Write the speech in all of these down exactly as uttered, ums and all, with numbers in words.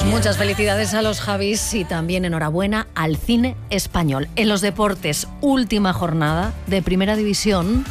Muchas felicidades a los Javis y también enhorabuena al cine español. En los deportes, última jornada de Primera División.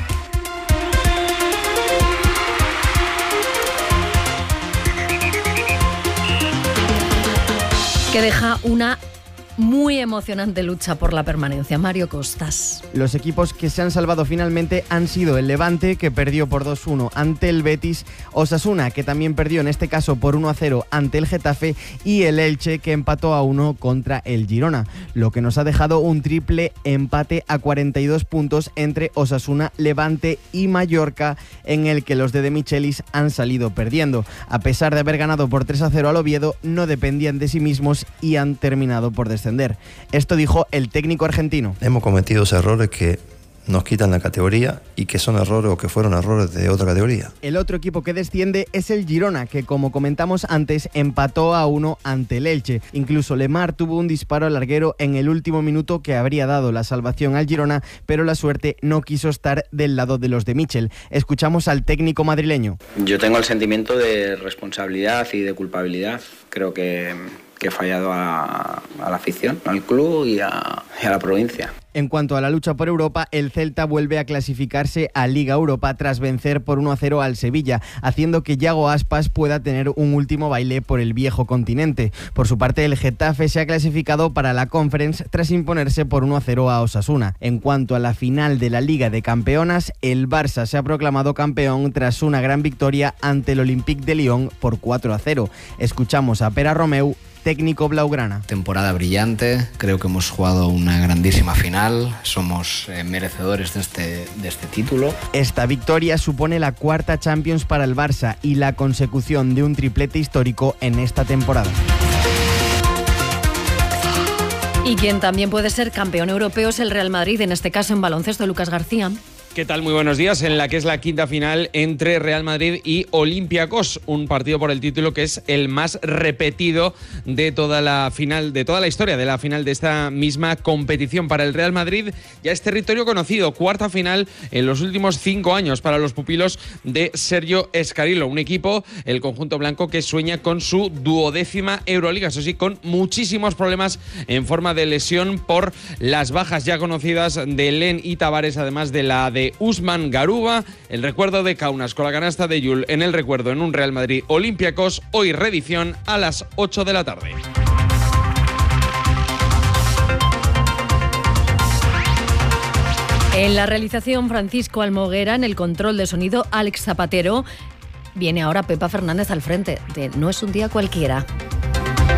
Que deja una muy emocionante lucha por la permanencia. Mario Costas. Los equipos que se han salvado finalmente han sido el Levante, que perdió por dos uno ante el Betis, Osasuna, que también perdió en este caso por uno a cero ante el Getafe, y el Elche, que empató a uno contra el Girona, lo que nos ha dejado un triple empate a cuarenta y dos puntos entre Osasuna, Levante y Mallorca, en el que los de De Michelis han salido perdiendo. A pesar de haber ganado por tres a cero al Oviedo, no dependían de sí mismos y han terminado por descender. Esto dijo el técnico argentino. Hemos cometido errores que nos quitan la categoría y que son errores o que fueron errores de otra categoría. El otro equipo que desciende es el Girona, que como comentamos antes empató a uno ante el Elche. Incluso Lemar tuvo un disparo al larguero en el último minuto que habría dado la salvación al Girona, pero la suerte no quiso estar del lado de los de Michel. Escuchamos al técnico madrileño. Yo tengo el sentimiento de responsabilidad y de culpabilidad. Creo que... que he fallado a, a la afición, al club y a, y a la provincia. En cuanto a la lucha por Europa, el Celta vuelve a clasificarse a Liga Europa tras vencer por uno a cero al Sevilla, haciendo que Yago Aspas pueda tener un último baile por el viejo continente. Por su parte, el Getafe se ha clasificado para la Conference tras imponerse por uno a cero a Osasuna. En cuanto a la final de la Liga de Campeonas, el Barça se ha proclamado campeón tras una gran victoria ante el Olympique de Lyon por cuatro a cero. Escuchamos a Pere Romeu, técnico blaugrana. Temporada brillante, creo que hemos jugado una grandísima final, somos eh, merecedores de este, de este título. Esta victoria supone la cuarta Champions para el Barça y la consecución de un triplete histórico en esta temporada. Y quien también puede ser campeón europeo es el Real Madrid, en este caso en baloncesto, Lucas García. ¿Qué tal? Muy buenos días. En la que es la quinta final entre Real Madrid y Olympiacos, un partido por el título que es el más repetido de toda la final, de toda la historia de la final de esta misma competición. Para el Real Madrid ya es territorio conocido, cuarta final en los últimos cinco años para los pupilos de Sergio Escarilo, un equipo, el conjunto blanco, que sueña con su duodécima Euroliga, eso sí, con muchísimos problemas en forma de lesión por las bajas ya conocidas de Len y Tavares, además de la de Usman Garuba. El recuerdo de Kaunas con la canasta de Yul en el recuerdo en un Real Madrid Olympiacos, hoy reedición a las ocho de la tarde. En la realización, Francisco Almoguera, en el control de sonido, Alex Zapatero. Viene ahora Pepa Fernández al frente de No es un día cualquiera.